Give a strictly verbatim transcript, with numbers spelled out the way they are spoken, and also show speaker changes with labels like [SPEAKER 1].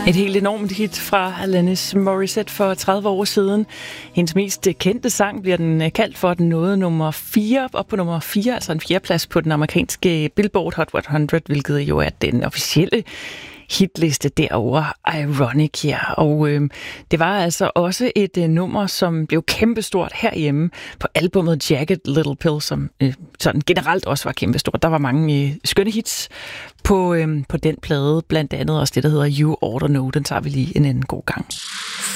[SPEAKER 1] Et helt enormt hit fra Alanis Morissette for tredive år siden. Hendes mest kendte sang bliver den kaldt for, den nåede nummer fire, op på nummer fire, altså en fjerdeplads på den amerikanske Billboard Hot hundrede, hvilket jo er den officielle hitliste derovre, Ironic, ja. Og øh, det var altså også et øh, nummer, som blev kæmpestort herhjemme på albumet Jagged Little Pill, som øh, sådan generelt også var kæmpestort. Der var mange øh, skønne hits på, øh, på den plade, blandt andet også det, der hedder You Oughta Know. Den tager vi lige en anden god gang.